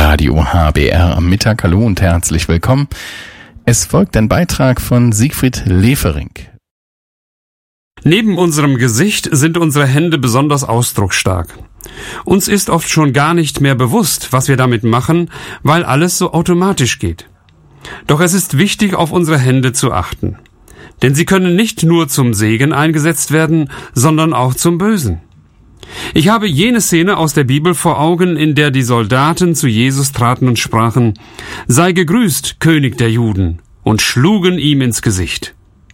Radio HBR am Mittag. Hallo und herzlich willkommen. Es folgt ein Beitrag von Siegfried Lefering. Neben unserem Gesicht sind unsere Hände besonders ausdrucksstark. Uns ist oft schon gar nicht mehr bewusst, was wir damit machen, weil alles so automatisch geht. Doch es ist wichtig, auf unsere Hände zu achten. Denn sie können nicht nur zum Segen eingesetzt werden, sondern auch zum Bösen. Ich habe jene Szene aus der Bibel vor Augen, in der die Soldaten zu Jesus traten und sprachen: „Sei gegrüßt, König der Juden“, und schlugen ihm ins Gesicht.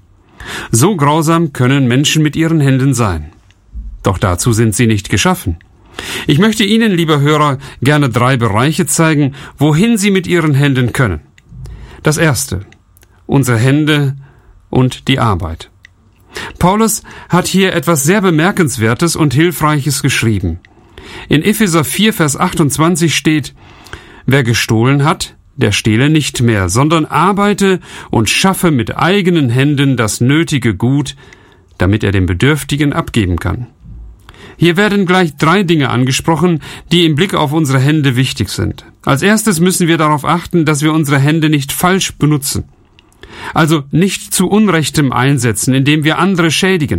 So grausam können Menschen mit ihren Händen sein. Doch dazu sind sie nicht geschaffen. Ich möchte Ihnen, lieber Hörer, gerne 3 Bereiche zeigen, wohin Sie mit Ihren Händen können. Das erste: unsere Hände und die Arbeit. Paulus hat hier etwas sehr Bemerkenswertes und Hilfreiches geschrieben. In Epheser 4, Vers 28 steht: „Wer gestohlen hat, der stehle nicht mehr, sondern arbeite und schaffe mit eigenen Händen das nötige Gut, damit er dem Bedürftigen abgeben kann.“ Hier werden gleich 3 Dinge angesprochen, die im Blick auf unsere Hände wichtig sind. Als erstes müssen wir darauf achten, dass wir unsere Hände nicht falsch benutzen. Also nicht zu Unrechtem einsetzen, indem wir andere schädigen.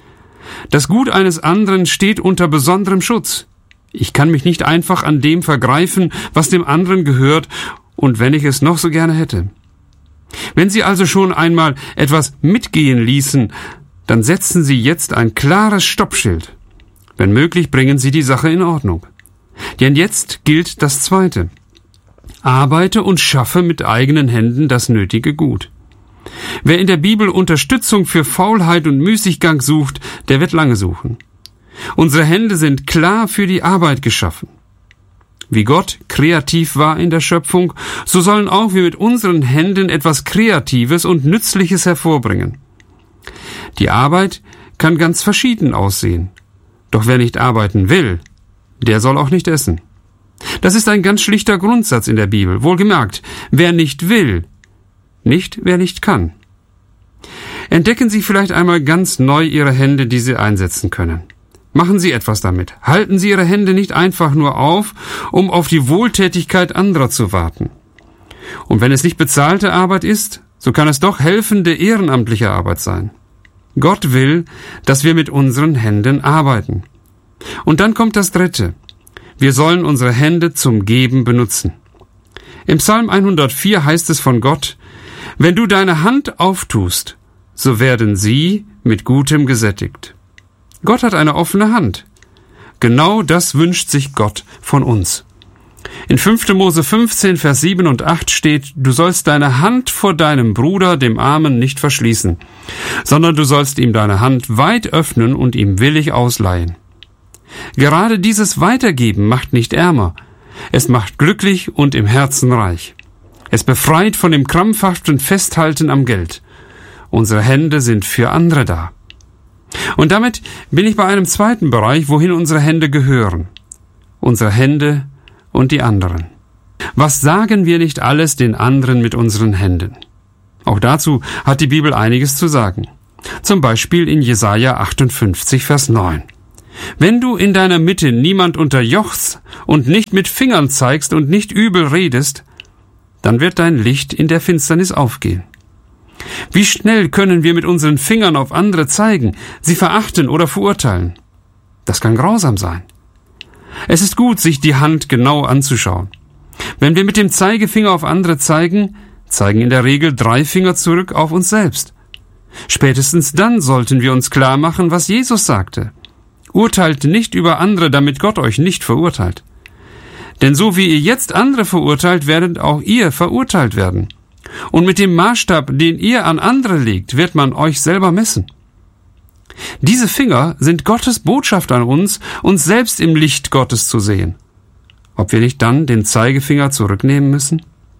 Das Gut eines anderen steht unter besonderem Schutz. Ich kann mich nicht einfach an dem vergreifen, was dem anderen gehört, und wenn ich es noch so gerne hätte. Wenn Sie also schon einmal etwas mitgehen ließen, dann setzen Sie jetzt ein klares Stoppschild. Wenn möglich, bringen Sie die Sache in Ordnung. Denn jetzt gilt das Zweite: Arbeite und schaffe mit eigenen Händen das nötige Gut. Wer in der Bibel Unterstützung für Faulheit und Müßiggang sucht, der wird lange suchen. Unsere Hände sind klar für die Arbeit geschaffen. Wie Gott kreativ war in der Schöpfung, so sollen auch wir mit unseren Händen etwas Kreatives und Nützliches hervorbringen. Die Arbeit kann ganz verschieden aussehen. Doch wer nicht arbeiten will, der soll auch nicht essen. Das ist ein ganz schlichter Grundsatz in der Bibel. Wohlgemerkt, wer nicht will, nicht wer nicht kann. Entdecken Sie vielleicht einmal ganz neu Ihre Hände, die Sie einsetzen können. Machen Sie etwas damit. Halten Sie Ihre Hände nicht einfach nur auf, um auf die Wohltätigkeit anderer zu warten. Und wenn es nicht bezahlte Arbeit ist, so kann es doch helfende ehrenamtliche Arbeit sein. Gott will, dass wir mit unseren Händen arbeiten. Und dann kommt das Dritte: Wir sollen unsere Hände zum Geben benutzen. Im Psalm 104 heißt es von Gott: „Wenn du deine Hand auftust, so werden sie mit Gutem gesättigt.“ Gott hat eine offene Hand. Genau das wünscht sich Gott von uns. In 5. Mose 15, Vers 7 und 8 steht: „Du sollst deine Hand vor deinem Bruder, dem Armen, nicht verschließen, sondern du sollst ihm deine Hand weit öffnen und ihm willig ausleihen.“ Gerade dieses Weitergeben macht nicht ärmer. Es macht glücklich und im Herzen reich. Es befreit von dem krampfhaften Festhalten am Geld. Unsere Hände sind für andere da. Und damit bin ich bei einem zweiten Bereich, wohin unsere Hände gehören. Unsere Hände und die anderen. Was sagen wir nicht alles den anderen mit unseren Händen? Auch dazu hat die Bibel einiges zu sagen. Zum Beispiel in Jesaja 58, Vers 9. „Wenn du in deiner Mitte niemand unterjochst und nicht mit Fingern zeigst und nicht übel redest, dann wird dein Licht in der Finsternis aufgehen.“ Wie schnell können wir mit unseren Fingern auf andere zeigen, sie verachten oder verurteilen? Das kann grausam sein. Es ist gut, sich die Hand genau anzuschauen. Wenn wir mit dem Zeigefinger auf andere zeigen, zeigen in der Regel 3 Finger zurück auf uns selbst. Spätestens dann sollten wir uns klar machen, was Jesus sagte: „Urteilt nicht über andere, damit Gott euch nicht verurteilt. Denn so wie ihr jetzt andere verurteilt, werdet auch ihr verurteilt werden. Und mit dem Maßstab, den ihr an andere legt, wird man euch selber messen.“ Diese Finger sind Gottes Botschaft an uns selbst im Licht Gottes zu sehen. Ob wir nicht dann den Zeigefinger zurücknehmen müssen?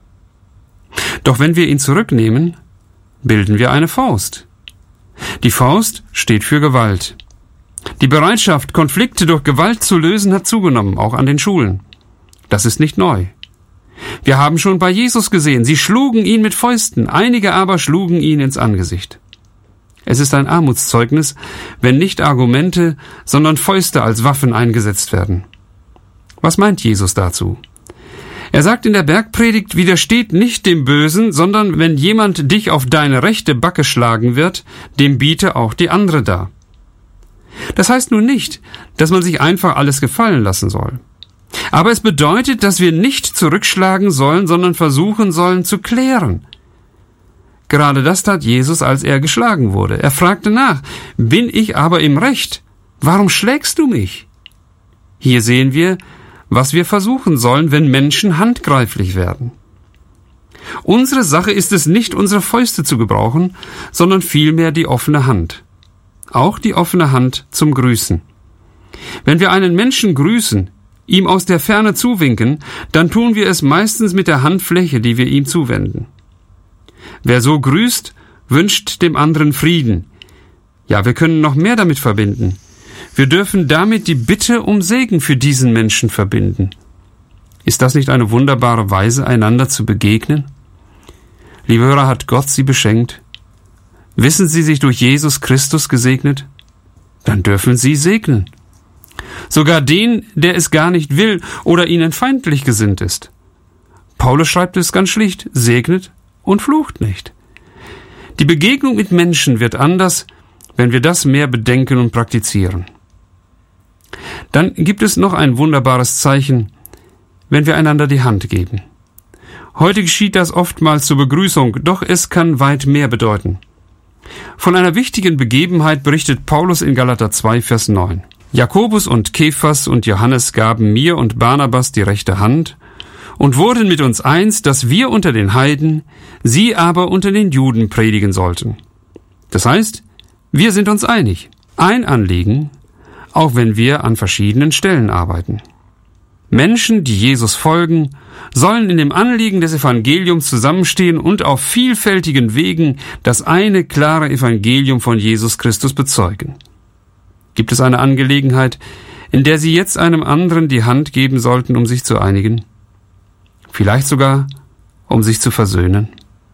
Doch wenn wir ihn zurücknehmen, bilden wir eine Faust. Die Faust steht für Gewalt. Die Bereitschaft, Konflikte durch Gewalt zu lösen, hat zugenommen, auch an den Schulen. Das ist nicht neu. Wir haben schon bei Jesus gesehen, sie schlugen ihn mit Fäusten, einige aber schlugen ihn ins Angesicht. Es ist ein Armutszeugnis, wenn nicht Argumente, sondern Fäuste als Waffen eingesetzt werden. Was meint Jesus dazu? Er sagt in der Bergpredigt, widersteht nicht dem Bösen, sondern wenn jemand dich auf deine rechte Backe schlagen wird, dem biete auch die andere dar. Das heißt nun nicht, dass man sich einfach alles gefallen lassen soll. Aber es bedeutet, dass wir nicht zurückschlagen sollen, sondern versuchen sollen zu klären. Gerade das tat Jesus, als er geschlagen wurde. Er fragte nach, bin ich aber im Recht? Warum schlägst du mich? Hier sehen wir, was wir versuchen sollen, wenn Menschen handgreiflich werden. Unsere Sache ist es nicht, unsere Fäuste zu gebrauchen, sondern vielmehr die offene Hand. Auch die offene Hand zum Grüßen. Wenn wir einen Menschen grüßen, ihm aus der Ferne zuwinken, dann tun wir es meistens mit der Handfläche, die wir ihm zuwenden. Wer so grüßt, wünscht dem anderen Frieden. Ja, wir können noch mehr damit verbinden. Wir dürfen damit die Bitte um Segen für diesen Menschen verbinden. Ist das nicht eine wunderbare Weise, einander zu begegnen? Liebe Hörer, hat Gott Sie beschenkt? Wissen Sie sich durch Jesus Christus gesegnet? Dann dürfen Sie segnen. Sogar den, der es gar nicht will oder ihnen feindlich gesinnt ist. Paulus schreibt es ganz schlicht, segnet und flucht nicht. Die Begegnung mit Menschen wird anders, wenn wir das mehr bedenken und praktizieren. Dann gibt es noch ein wunderbares Zeichen, wenn wir einander die Hand geben. Heute geschieht das oftmals zur Begrüßung, doch es kann weit mehr bedeuten. Von einer wichtigen Begebenheit berichtet Paulus in Galater 2, Vers 9. Jakobus und Kephas und Johannes gaben mir und Barnabas die rechte Hand und wurden mit uns eins, dass wir unter den Heiden, sie aber unter den Juden predigen sollten. Das heißt, wir sind uns einig. Ein Anliegen, auch wenn wir an verschiedenen Stellen arbeiten. Menschen, die Jesus folgen, sollen in dem Anliegen des Evangeliums zusammenstehen und auf vielfältigen Wegen das eine klare Evangelium von Jesus Christus bezeugen. Gibt es eine Angelegenheit, in der Sie jetzt einem anderen die Hand geben sollten, um sich zu einigen? Vielleicht sogar, um sich zu versöhnen?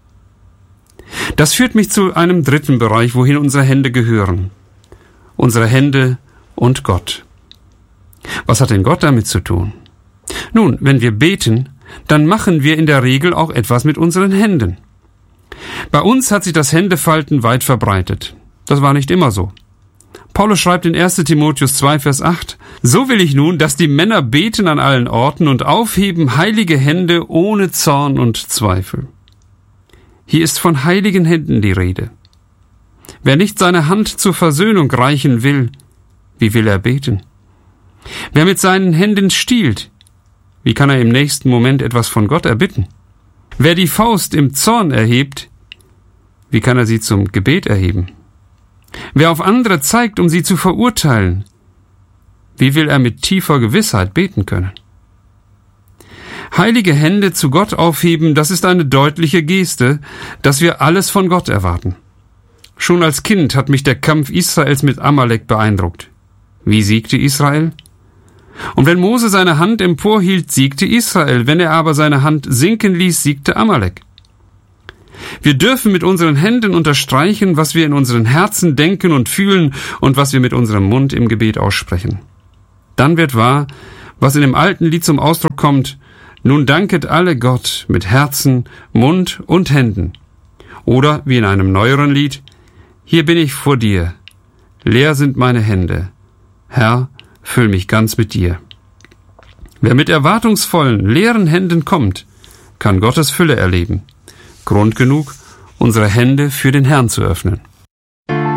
Das führt mich zu einem dritten Bereich, wohin unsere Hände gehören. Unsere Hände und Gott. Was hat denn Gott damit zu tun? Nun, wenn wir beten, dann machen wir in der Regel auch etwas mit unseren Händen. Bei uns hat sich das Händefalten weit verbreitet. Das war nicht immer so. Paulus schreibt in 1. Timotheus 2, Vers 8, so will ich nun, dass die Männer beten an allen Orten und aufheben heilige Hände ohne Zorn und Zweifel. Hier ist von heiligen Händen die Rede. Wer nicht seine Hand zur Versöhnung reichen will, wie will er beten? Wer mit seinen Händen stiehlt, wie kann er im nächsten Moment etwas von Gott erbitten? Wer die Faust im Zorn erhebt, wie kann er sie zum Gebet erheben? Wer auf andere zeigt, um sie zu verurteilen, wie will er mit tiefer Gewissheit beten können? Heilige Hände zu Gott aufheben, das ist eine deutliche Geste, dass wir alles von Gott erwarten. Schon als Kind hat mich der Kampf Israels mit Amalek beeindruckt. Wie siegte Israel? Und wenn Mose seine Hand emporhielt, siegte Israel. Wenn er aber seine Hand sinken ließ, siegte Amalek. Wir dürfen mit unseren Händen unterstreichen, was wir in unseren Herzen denken und fühlen und was wir mit unserem Mund im Gebet aussprechen. Dann wird wahr, was in dem alten Lied zum Ausdruck kommt: Nun danket alle Gott mit Herzen, Mund und Händen. Oder wie in einem neueren Lied: Hier bin ich vor dir, leer sind meine Hände. Herr, füll mich ganz mit dir. Wer mit erwartungsvollen, leeren Händen kommt, kann Gottes Fülle erleben. Grund genug, unsere Hände für den Herrn zu öffnen.